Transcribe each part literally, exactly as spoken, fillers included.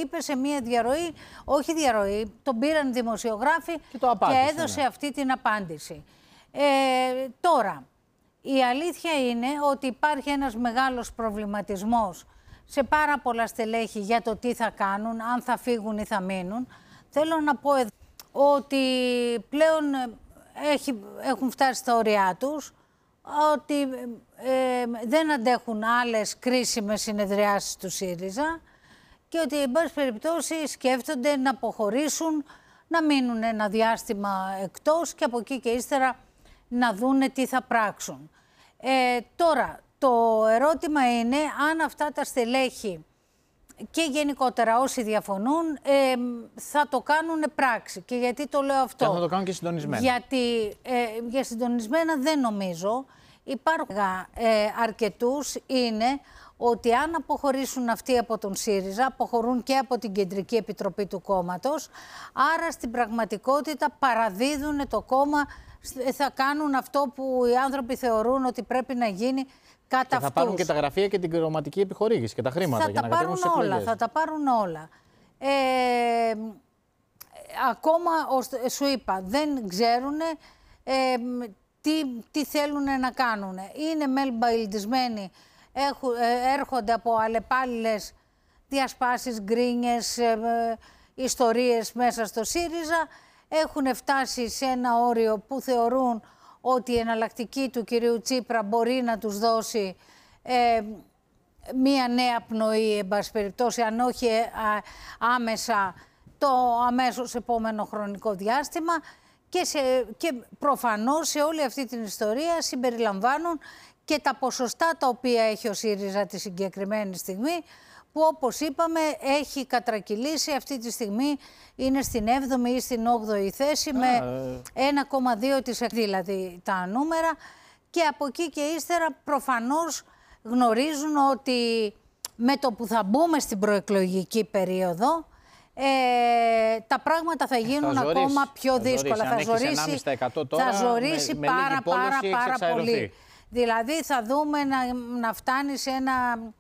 είπε σε μία διαρροή, όχι διαρροή, τον πήραν δημοσιογράφοι και, το απάντησε, και έδωσε ναι. αυτή την απάντηση. Ε, τώρα, η αλήθεια είναι ότι υπάρχει ένας μεγάλος προβληματισμός σε πάρα πολλά στελέχη για το τι θα κάνουν, αν θα φύγουν ή θα μείνουν. Θέλω να πω εδώ ότι πλέον έχει, έχουν φτάσει στα ωριά τους, ότι ε, δεν αντέχουν άλλες κρίσιμες συνεδριάσεις του ΣΥΡΙΖΑ και ότι, εν πάση περιπτώσει, σκέφτονται να αποχωρήσουν, να μείνουν ένα διάστημα εκτός και από εκεί και ύστερα να δούνε τι θα πράξουν. Ε, τώρα, το ερώτημα είναι αν αυτά τα στελέχη και γενικότερα όσοι διαφωνούν ε, θα το κάνουν πράξη. Και γιατί το λέω αυτό? Και θα το κάνουν και συντονισμένα. Γιατί ε, για συντονισμένα δεν νομίζω. Υπάρχουν ε, αρκετούς είναι ότι αν αποχωρήσουν αυτοί από τον ΣΥΡΙΖΑ, αποχωρούν και από την Κεντρική Επιτροπή του κόμματος, άρα στην πραγματικότητα παραδίδουν το κόμμα, θα κάνουν αυτό που οι άνθρωποι θεωρούν ότι πρέπει να γίνει κατά και θα αυτούς. πάρουν και τα γραφεία και την κληρωματική επιχορήγηση και τα χρήματα θα για τα να κατέβουν σε όλα, εκλογές. Θα τα πάρουν όλα. Ε, ακόμα, σου είπα, δεν ξέρουν ε, τι, τι θέλουν να κάνουν. Είναι μελμπαϊλτισμένοι, έρχονται από αλλεπάλληλες διασπάσεις, γκρίνιες, ε, ε, ιστορίες μέσα στο ΣΥΡΙΖΑ. Έχουν φτάσει σε ένα όριο που θεωρούν ότι η εναλλακτική του κυρίου Τσίπρα μπορεί να τους δώσει ε, μία νέα πνοή, εν πάση περιπτώσει, αν όχι α, άμεσα, το αμέσως επόμενο χρονικό διάστημα. Και, σε, και προφανώς σε όλη αυτή την ιστορία συμπεριλαμβάνουν και τα ποσοστά τα οποία έχει ο ΣΥΡΙΖΑ τη συγκεκριμένη στιγμή, που όπως είπαμε έχει κατρακυλήσει αυτή τη στιγμή, είναι στην έβδομη ή στην όγδοη θέση Α, με ένα κόμμα δύο τοις εκατό δηλαδή τα νούμερα, και από εκεί και ύστερα προφανώς γνωρίζουν ότι με το που θα μπούμε στην προεκλογική περίοδο ε, τα πράγματα θα γίνουν θα ακόμα ζωρίσει, πιο δύσκολα. Θα ζωρίσει, θα ζωρίσει με, πάρα με πάρα πάρα πολύ. Δηλαδή θα δούμε να, να φτάνει σε ένα...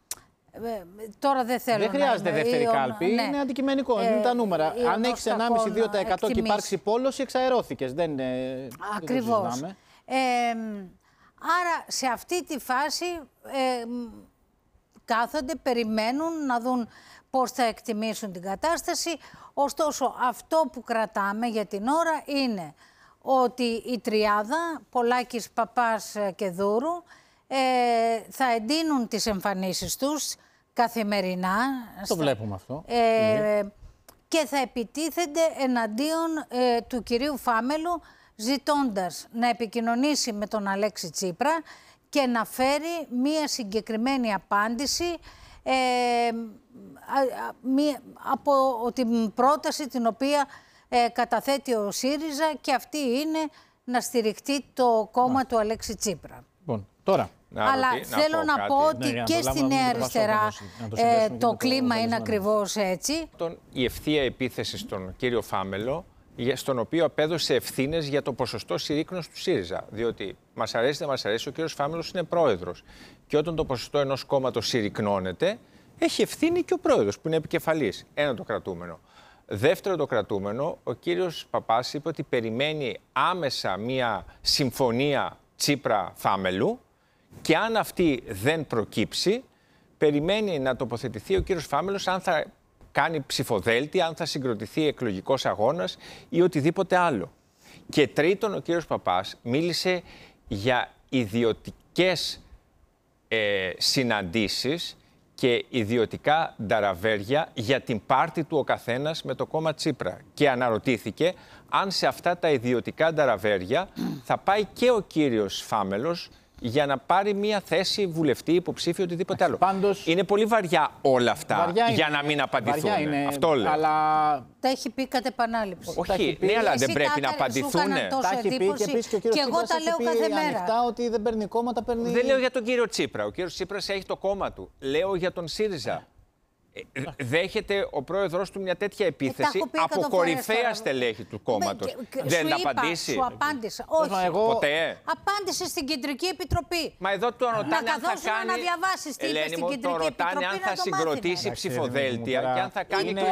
Τώρα δεν θέλω δεν χρειάζεται να... δεύτερη ή, κάλπη, ναι. είναι αντικειμενικό, ε, είναι τα νούμερα. Αν έχεις ενάμιση με δύο τοις εκατό και υπάρξει πόλωση, εξαερώθηκες. Δεν, Ακριβώς. Δεν ε, άρα σε αυτή τη φάση ε, κάθονται, περιμένουν να δουν πώς θα εκτιμήσουν την κατάσταση. Ωστόσο, αυτό που κρατάμε για την ώρα είναι ότι η τριάδα, Πολάκης, Παπάς και Δούρου, ε, θα εντείνουν τις εμφανίσεις τους καθημερινά. Το στα, βλέπουμε αυτό. Ε, και θα επιτίθενται εναντίον ε, του κυρίου Φάμελου, ζητώντας να επικοινωνήσει με τον Αλέξη Τσίπρα και να φέρει μία συγκεκριμένη απάντηση ε, α, α, μία, από την πρόταση την οποία ε, καταθέτει ο ΣΥΡΙΖΑ, και αυτή είναι να στηριχτεί το κόμμα Μάλιστα. του Αλέξη Τσίπρα. Λοιπόν, τώρα. Να Αλλά ρωτή, θέλω να, να πω, πω ότι ναι, και στη Νέα Αριστερά το, ε, το, το κλίμα είναι ακριβώς έτσι. Η ευθεία επίθεση στον κύριο Φάμελο, στον οποίο απέδωσε ευθύνες για το ποσοστό συρρίκνωσης του ΣΥΡΙΖΑ. Διότι μας αρέσει δεν μας αρέσει, ο κύριος Φάμελος είναι πρόεδρος. Και όταν το ποσοστό ενός κόμματος συρρικνώνεται, έχει ευθύνη και ο πρόεδρος που είναι επικεφαλής. Ένα το κρατούμενο. Δεύτερο το κρατούμενο, ο κύριος Παπάς είπε ότι περιμένει άμεσα μία συμφωνία Τσίπρα-Φάμελου, και αν αυτή δεν προκύψει, περιμένει να τοποθετηθεί ο κύριος Φάμελος αν θα κάνει ψηφοδέλτια, αν θα συγκροτηθεί εκλογικός αγώνας ή οτιδήποτε άλλο. Και τρίτον, ο κύριος Παπάς μίλησε για ιδιωτικές ε, συναντήσεις και ιδιωτικά νταραβέρια για την πάρτη του ο καθένας με το κόμμα Τσίπρα. Και αναρωτήθηκε αν σε αυτά τα ιδιωτικά νταραβέρια θα πάει και ο κύριος Φάμελος για να πάρει μια θέση βουλευτή, υποψήφιο, οτιδήποτε άλλο. Πάντως, είναι πολύ βαριά όλα αυτά βαριά για είναι, να μην απαντηθούν. Είναι, αυτό λέω. Αλλά... Τα έχει πει κατ' επανάληψη. Όχι, ναι, αλλά δεν πρέπει να απαντηθούν. Τα έχει πει και επίσης και ο κύριος Τσίπρας έχει πει ανοιχτά ότι δεν παίρνει κόμματα, παίρνει... Δεν λέω για τον κύριο Τσίπρα. Ο κύριος Τσίπρας έχει το κόμμα του. Λέω για τον ΣΥΡΙΖΑ. Ε, δέχεται ο πρόεδρος του μια τέτοια επίθεση ε, από κορυφαία στελέχη του κόμματος. Δεν θα απαντήσει. Σου απάντησα. Όχι. Εγώ... Ποτέ. Απάντησε στην Κεντρική Επιτροπή. Μα εδώ το ρωτάνε αν θα κάνει... να διαβάσεις τι είπε στην Κεντρική Επιτροπή. Το ρωτάνε αν θα συγκροτήσει ψηφοδέλτια και αν θα κάνει...